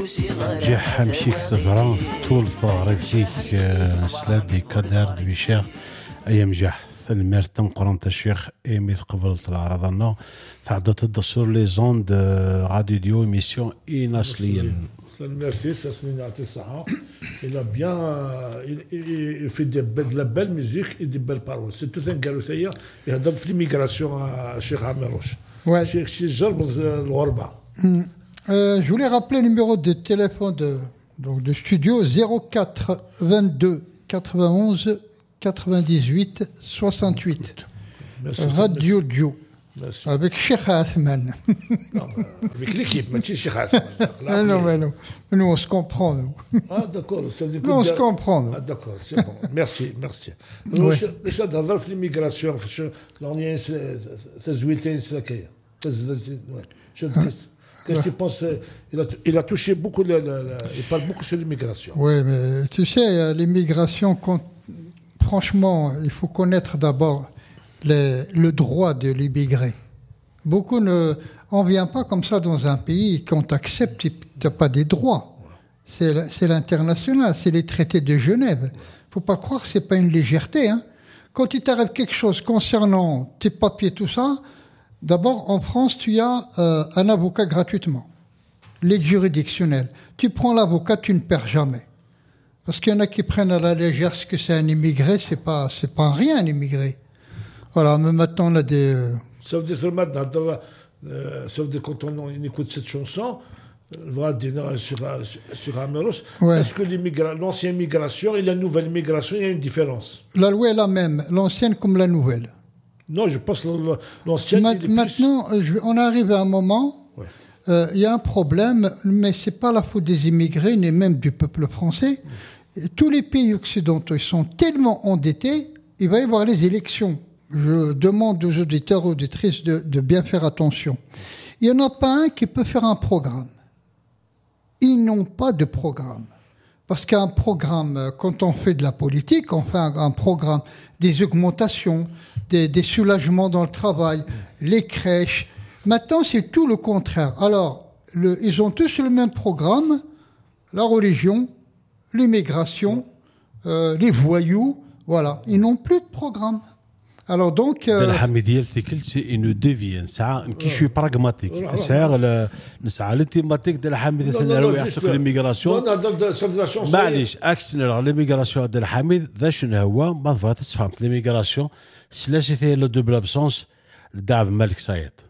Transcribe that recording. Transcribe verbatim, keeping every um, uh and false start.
جح مشيك تزران طول ظهري فيك سلادي كدار بشيخ أيام جح المرتم قرنت الشيخ إيمي قبل العرضنا تعدت الدستور لي زوند راديو ديو إميسيون إناسليا. Merci, ça se fait il a bien, il, il, il fait de, de la belle musique et de belles paroles. C'est tout un garoussaïa. Il a donné l'immigration à Cheikh Amerouche. Ouais. Cheikh Jarb l'Orba. Je voulais rappeler le numéro de téléphone de, donc de studio zéro quatre vingt-deux quatre-vingt-onze quatre-vingt-dix-huit soixante-huit. Merci, Radio merci. Dio. Merci. Avec Cheikh Athman. Non, avec l'équipe, mais Cheikh Athman. Ah non, mais non. Nous, on se comprend, nous. Ah, d'accord. Ça veut dire que Nous, on se comprend, nous. Ah, d'accord, c'est bon. Merci, merci. Je t'adore l'immigration. L'année, c'est Zouilté, c'est la Kaya. Qu'est-ce que tu penses? Il a, il a touché beaucoup, le, le, le, il parle beaucoup sur l'immigration. Oui, mais tu sais, l'immigration, franchement, il faut connaître d'abord les, le droit de l'immigrer. Beaucoup ne... On ne vient pas comme ça dans un pays qu'on t'accepte, tu n'as pas des droits. C'est, c'est l'international, c'est les traités de Genève. Il ne faut pas croire que ce n'est pas une légèreté. Hein. Quand il t'arrive quelque chose concernant tes papiers, tout ça, d'abord, en France, tu as euh, un avocat gratuitement. L'aide juridictionnelle. Tu prends l'avocat, tu ne perds jamais. Parce qu'il y en a qui prennent à la légère ce que c'est un immigré, c'est pas, c'est pas rien un immigré. Voilà, mais maintenant on a des... Euh... Sauf des seulement, euh, sauf des, quand on, on écoute cette chanson, euh, sur, sur Amerouche, ouais. Est-ce que l'ancienne migration et la nouvelle migration, il y a une différence? La loi est la même, l'ancienne comme la nouvelle. Non, je pense que l'ancienne... Ma- maintenant, plus... je, on arrive à un moment, il ouais. euh, y a un problème, mais ce n'est pas la faute des immigrés, ni même du peuple français. Ouais. Tous les pays occidentaux ils sont tellement endettés, il va y avoir les élections. Je demande aux auditeurs et auditrices de, de bien faire attention. Il n'y en a pas un qui peut faire un programme. Ils n'ont pas de programme. Parce qu'un programme, quand on fait de la politique, on fait un, un programme, des augmentations, des, des soulagements dans le travail, les crèches. Maintenant, c'est tout le contraire. Alors, le, ils ont tous le même programme, la religion, l'immigration, euh, les voyous, voilà. Ils n'ont plus de programme. Alors donc الحمي ديالتك قلتي انه ديفي نسعى كيشوي براغماتيك نسعى نسعى ليتيماتيك ديال الحميد ثاني يحسك ليميغراسيون معليش اكسنر ليميغراسيون ديال الحميد ذا شنو هو ما فات تفهمت ليميغراسيون سلاشي فيه لو دوبل ابسونس دعم مالك سعيد